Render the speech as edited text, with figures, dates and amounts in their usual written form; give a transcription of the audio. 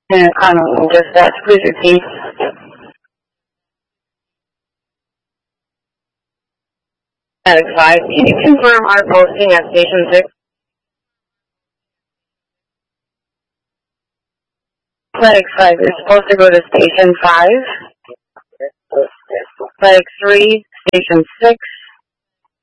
And just that, please repeat. Attic 5, can you confirm our posting at Station 6? Attic 5, you're supposed to go to Station 5. Attic 3, Station 6.